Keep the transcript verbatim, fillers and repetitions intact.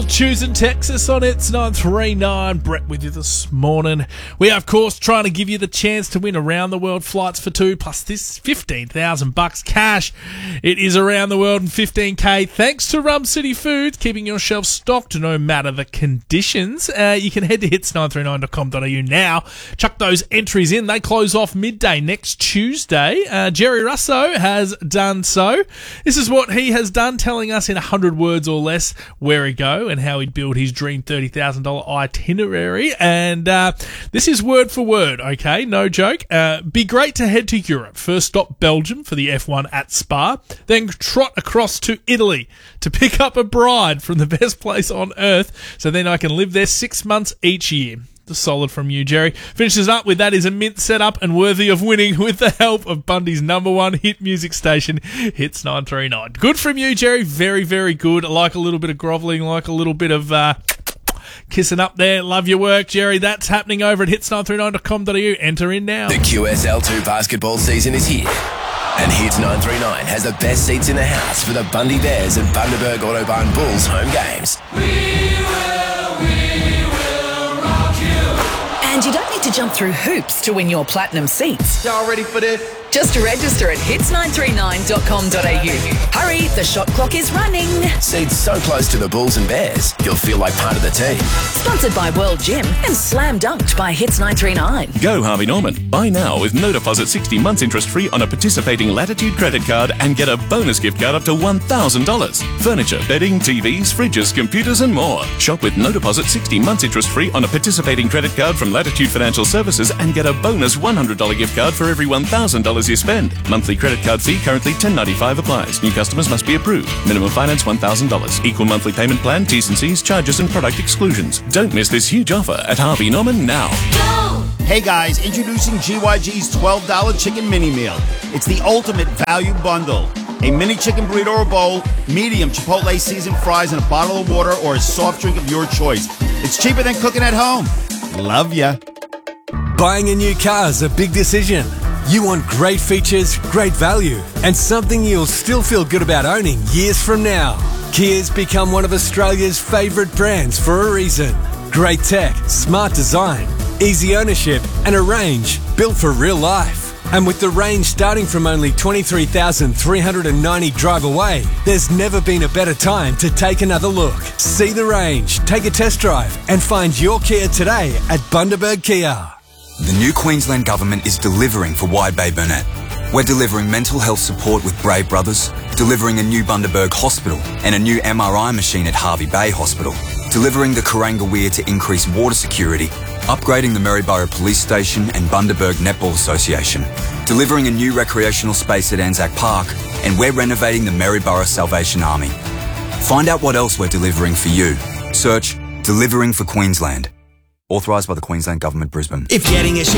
choosing Texas on It's nine three nine. Brett with you this morning. We are, of course, trying to give you the chance to win around the world flights for two, plus this fifteen thousand bucks cash. It is around the world and fifteen K thanks to Rum City Foods, keeping your shelves stocked no matter the conditions. Uh, you can head to hits nine three nine dot com dot a u now. Chuck those entries in. They close off midday next Tuesday. Uh, Jerry Russo has done so. This is what he has done, telling us in one hundred words or less where he go and how he'd build his dream thirty thousand dollars itinerary. And uh, this is word for word, okay? No joke. Uh, be great to head to Europe. First stop Belgium for the F one at Spa. Then trot across to Italy to pick up a bride from the best place on earth, so then I can live there six months each year. Solid from you, Jerry. Finishes up with that is a mint setup and worthy of winning with the help of Bundy's number one hit music station, Hits nine three nine. Good from you, Jerry. Very, very good. I like a little bit of grovelling, like a little bit of uh, kissing up there. Love your work, Jerry. That's happening over at hits nine three nine dot com dot a u. Enter in now. The Q S L two basketball season is here, and Hits nine three nine has the best seats in the house for the Bundy Bears and Bundaberg Autobahn Bulls home games. We will, we will rock you. And you don't need to jump through hoops to win your platinum seats. Y'all ready for this? Just register at hits nine three nine dot com dot a u. Hurry, the shot clock is running. Seats so close to the Bulls and Bears, you'll feel like part of the team. Sponsored by World Gym and slam dunked by Hits nine three nine. Go Harvey Norman. Buy now with no deposit, sixty months interest free on a participating Latitude credit card and get a bonus gift card up to one thousand dollars. Furniture, bedding, T Vs, fridges, computers and more. Shop with no deposit, sixty months interest free on a participating credit card from Latitude Financial Services and get a bonus one hundred dollars gift card for every one thousand dollars you spend. Monthly credit card fee currently ten ninety-five applies. New customers must be approved. Minimum finance one thousand dollars. Equal monthly payment plan, T's and C's, charges and product exclusions. Don't miss this huge offer at Harvey Norman now. Go! Hey guys, introducing G Y G's twelve dollars chicken mini meal. It's the ultimate value bundle. A mini chicken burrito or bowl, medium Chipotle seasoned fries and a bottle of water or a soft drink of your choice. It's cheaper than cooking at home. Love ya. Buying a new car is a big decision. You want great features, great value, and something you'll still feel good about owning years from now. Kia's become one of Australia's favourite brands for a reason. Great tech, smart design, easy ownership, and a range built for real life. And with the range starting from only twenty-three thousand three hundred ninety drive away, there's never been a better time to take another look. See the range, take a test drive, and find your Kia today at Bundaberg Kia. The new Queensland Government is delivering for Wide Bay Burnett. We're delivering mental health support with Brave Brothers, delivering a new Bundaberg Hospital and a new M R I machine at Harvey Bay Hospital, delivering the Kuranga Weir to increase water security, upgrading the Maryborough Police Station and Bundaberg Netball Association, delivering a new recreational space at Anzac Park, and we're renovating the Maryborough Salvation Army. Find out what else we're delivering for you. Search Delivering for Queensland. Authorised by the Queensland Government, Brisbane. If getting a